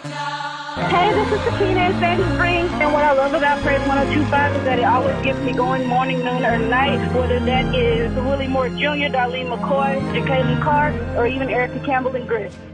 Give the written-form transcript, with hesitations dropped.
Hey, this is Sakina in Sandy Springs, and what I love about Praise 102.5 is that it always gets me going morning, noon, or night, whether that is Willie Moore Jr., Darlene McCoy, Jacqueline Clark, or even Erica Campbell and Grit.